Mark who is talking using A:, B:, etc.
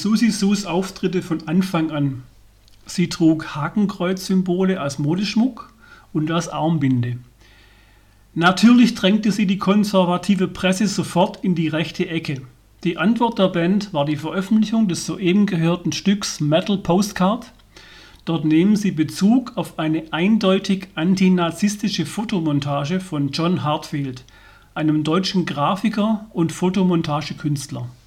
A: Susi Sus Auftritte von Anfang an. Sie trug Hakenkreuzsymbole als Modeschmuck und als Armbinde. Natürlich drängte sie die konservative Presse sofort in die rechte Ecke. Die Antwort der Band war die Veröffentlichung des soeben gehörten Stücks Metal Postcard. Dort nehmen sie Bezug auf eine eindeutig antinazistische Fotomontage von John Heartfield, einem deutschen Grafiker und Fotomontagekünstler.